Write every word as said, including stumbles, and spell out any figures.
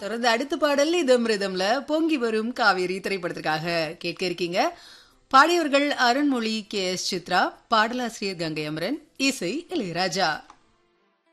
தொடர்ந்து அடுத்த பாடல் இதம் ரிதம்ல பொங்கி வரும் காவேரி திரைப்படத்திற்காக கேட்க இருக்கீங்க. பாடியவர்கள் அருண்மொழி, கே எஸ் சித்ரா, பாடலாசிரியர் கங்கை அமரன், இசை இளையராஜா.